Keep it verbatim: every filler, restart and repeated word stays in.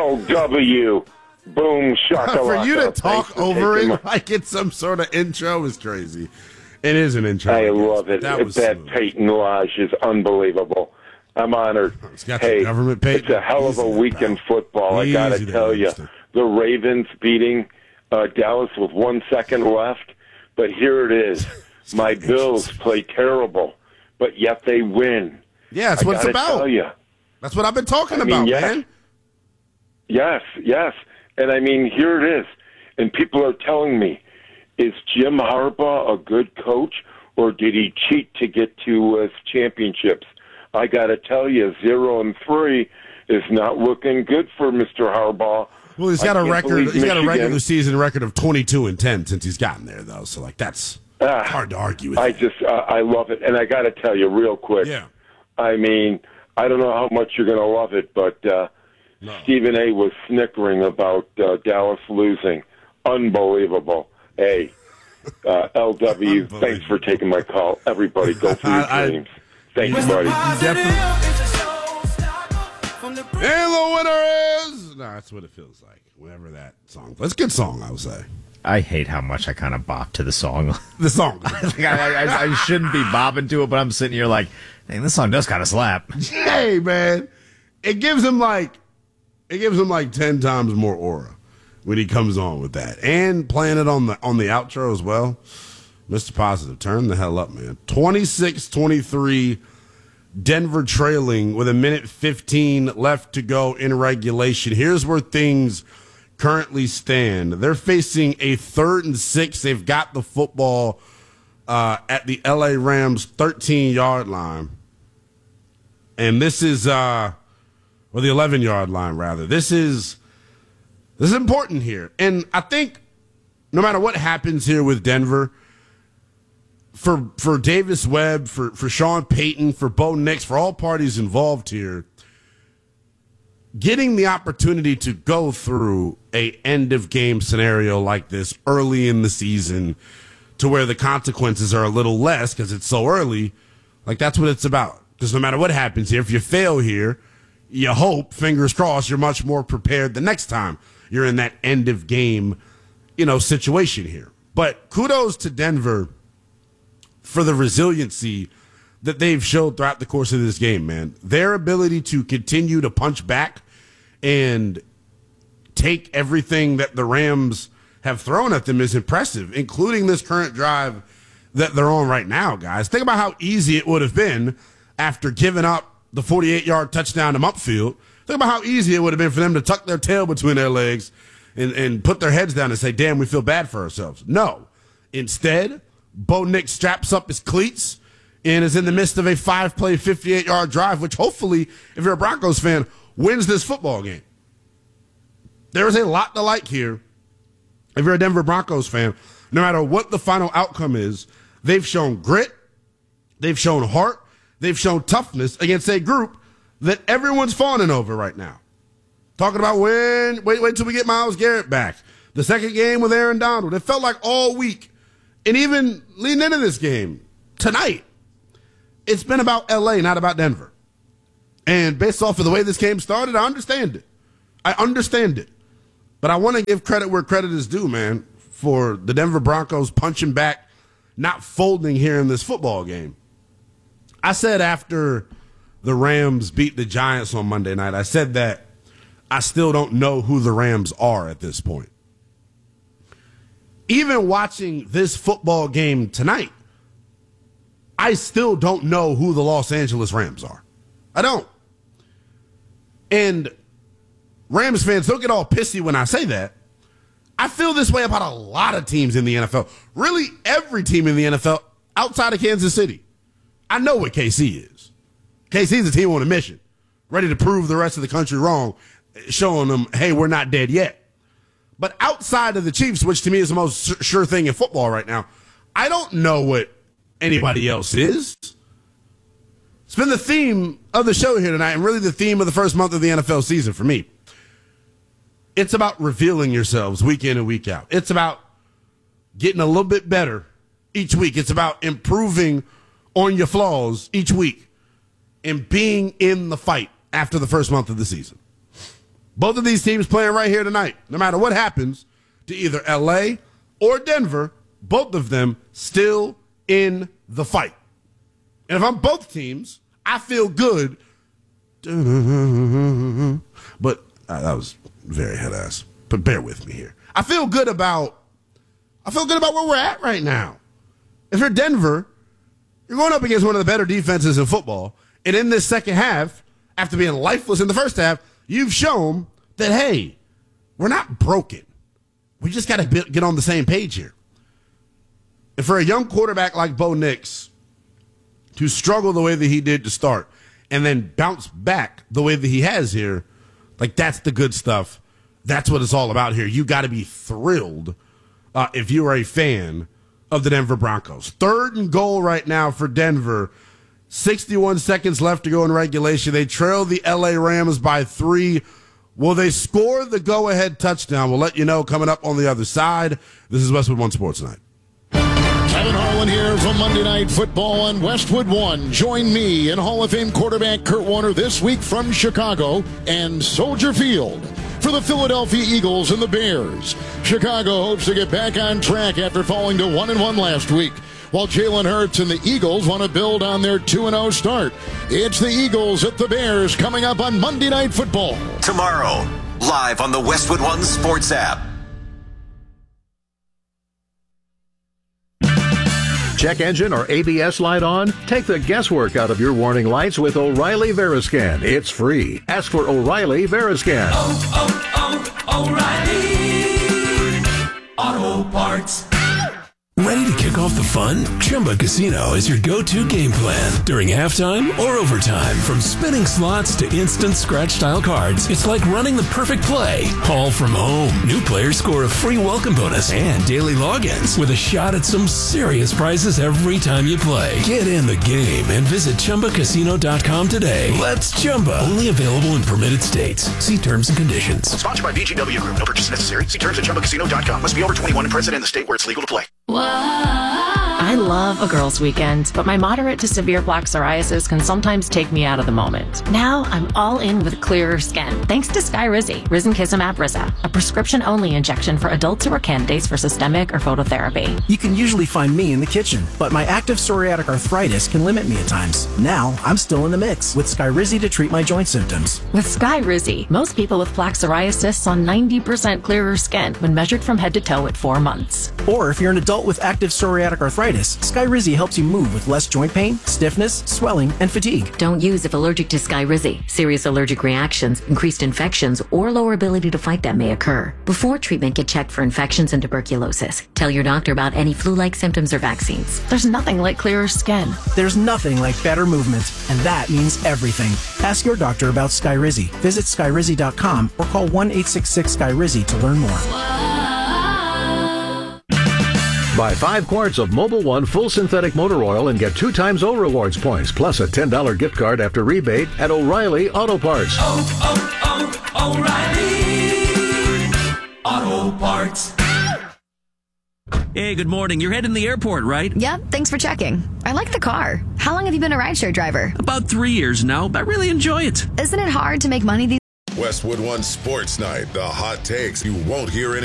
L W. Boom, shakalaka. For you to talk for over it my... like it's some sort of intro is crazy. It is an intro. I love it. That, that Peyton Lodge is unbelievable. I'm honored. It's got hey, government Peyton. It's a hell of a Easy week in football. Easy I got to tell you. The Ravens beating uh, Dallas with one second left. But here it is. My Bills play terrible, but yet they win. Yeah, that's what it's about. Tell you. That's what I've been talking I about, mean, yes, man. Yes, yes. And, I mean, here it is. And people are telling me, is Jim Harbaugh a good coach, or did he cheat to get to uh, championships? I got to tell you, zero and three is not looking good for Mister Harbaugh. Well, he's got I a record. He's Michigan, got a regular season record of twenty-two and ten since he's gotten there, though. So, like, that's uh, hard to argue with. I that. just, uh, I love it, and I got to tell you, real quick. Yeah. I mean, I don't know how much you're going to love it, but uh, no. Stephen A. was snickering about uh, Dallas losing. Unbelievable. Hey, uh, L W, thanks for taking my call. Everybody, go for your I, dreams. Thank you, buddy. And the winner is... No, that's what it feels like. Whenever that song... That's a good song, I would say. I hate how much I kind of bop to the song. The song. like I, I, I shouldn't be bopping to it, but I'm sitting here like, dang, this song does kind of slap. Hey, man. It gives him like... It gives him like ten times more aura when he comes on with that. And playing it on the on the outro as well. Mister Positive, turn the hell up, man. twenty-six twenty-three, Denver trailing with a minute fifteen left to go in regulation. Here's where things currently stand. They're facing a third and six. They've got the football uh, at the L A Rams thirteen-yard line. And this is, uh, or the eleven-yard line, rather. This is, this is important here. And I think no matter what happens here with Denver, For for Davis Webb, for, for Sean Payton, for Bo Nix, for all parties involved here, getting the opportunity to go through a end-of-game scenario like this early in the season to where the consequences are a little less because it's so early, like that's what it's about. Because no matter what happens here, if you fail here, you hope, fingers crossed, you're much more prepared the next time you're in that end-of-game, you know, situation here. But kudos to Denver for the resiliency that they've showed throughout the course of this game, man. Their ability to continue to punch back and take everything that the Rams have thrown at them is impressive, including this current drive that they're on right now, guys. Think about how easy it would have been after giving up the forty-eight-yard touchdown to Upfield. Think about how easy it would have been for them to tuck their tail between their legs and, and put their heads down and say, damn, we feel bad for ourselves. No. Instead, Bo Nix straps up his cleats and is in the midst of a five-play, fifty-eight-yard drive, which hopefully, if you're a Broncos fan, wins this football game. There is a lot to like here. If you're a Denver Broncos fan, no matter what the final outcome is, they've shown grit, they've shown heart, they've shown toughness against a group that everyone's fawning over right now. Talking about when, wait, wait till we get Myles Garrett back. The second game with Aaron Donald. It felt like all week, and even leading into this game, tonight, it's been about L A, not about Denver. And based off of the way this game started, I understand it. I understand it. But I want to give credit where credit is due, man, for the Denver Broncos punching back, not folding here in this football game. I said after the Rams beat the Giants on Monday night, I said that I still don't know who the Rams are at this point. Even watching this football game tonight, I still don't know who the Los Angeles Rams are. I don't. And Rams fans, don't get all pissy when I say that. I feel this way about a lot of teams in the N F L. Really, every team in the N F L outside of Kansas City. I know what K C is. K C's a team on a mission, ready to prove the rest of the country wrong, showing them, hey, we're not dead yet. But outside of the Chiefs, which to me is the most sure thing in football right now, I don't know what anybody else is. It's been the theme of the show here tonight, and really the theme of the first month of the N F L season for me. It's about revealing yourselves week in and week out. It's about getting a little bit better each week. It's about improving on your flaws each week and being in the fight after the first month of the season. Both of these teams playing right here tonight. No matter what happens to either L A or Denver, both of them still in the fight. And if I'm both teams, I feel good. But uh, that was very head ass. But bear with me here. I feel good about I feel good about where we're at right now. If you're Denver, you're going up against one of the better defenses in football. And in this second half, after being lifeless in the first half, you've shown that, hey, we're not broken. We just got to get on the same page here. And for a young quarterback like Bo Nix to struggle the way that he did to start and then bounce back the way that he has here, like, that's the good stuff. That's what it's all about here. You got to be thrilled uh, if you are a fan of the Denver Broncos. Third and goal right now for Denver. sixty-one seconds left to go in regulation. They trail the L A Rams by three. Will they score the go-ahead touchdown? We'll let you know coming up on the other side. This is Westwood One Sports Night. Kevin Harlan here from Monday Night Football on Westwood One. Join me and Hall of Fame quarterback Kurt Warner this week from Chicago and Soldier Field for the Philadelphia Eagles and the Bears. Chicago hopes to get back on track after falling to one and one last week, while Jalen Hurts and the Eagles want to build on their two and oh start. It's the Eagles at the Bears coming up on Monday Night Football. Tomorrow, live on the Westwood One Sports app. Check engine or A B S light on? Take the guesswork out of your warning lights with O'Reilly Veriscan. It's free. Ask for O'Reilly Veriscan. Oh, oh, oh, O'Reilly Auto Parts. Ready to kick off the fun? Chumba Casino is your go-to game plan during halftime or overtime. From spinning slots to instant scratch-style cards, it's like running the perfect play, all from home. New players score a free welcome bonus and daily logins with a shot at some serious prizes every time you play. Get in the game and visit Chumba Casino dot com today. Let's Chumba. Only available in permitted states. See terms and conditions. Sponsored by B G W Group. No purchase necessary. See terms at Chumba Casino dot com. Must be over twenty-one and present in the state where it's legal to play. I love a girls' weekend, but my moderate to severe plaque psoriasis can sometimes take me out of the moment. Now I'm all in with clearer skin, thanks to Skyrizi, Risankizumab Riza, a prescription-only injection for adults who are candidates for systemic or phototherapy. You can usually find me in the kitchen, but my active psoriatic arthritis can limit me at times. Now I'm still in the mix with Skyrizi to treat my joint symptoms. With Skyrizi, most people with plaque psoriasis saw ninety percent clearer skin when measured from head to toe at four months. Or if you're an adult with active psoriatic arthritis, Skyrizi helps you move with less joint pain, stiffness, swelling, and fatigue. Don't use if allergic to Skyrizi. Serious allergic reactions, increased infections, or lower ability to fight them may occur. Before treatment, get checked for infections and tuberculosis. Tell your doctor about any flu-like symptoms or vaccines. There's nothing like clearer skin. There's nothing like better movement, and that means everything. Ask your doctor about Skyrizi. Visit Skyrizi dot com or call one eight six six Skyrizi to learn more. Buy five quarts of Mobil One full synthetic motor oil and get two times O Rewards points, plus a ten dollars gift card after rebate at O'Reilly Auto Parts. Oh, oh, oh, O'Reilly Auto Parts. Hey, good morning. You're heading to the airport, right? Yep, thanks for checking. I like the car. How long have you been a rideshare driver? About three years now, but I really enjoy it. Isn't it hard to make money these Westwood One Sports Night, the hot takes you won't hear in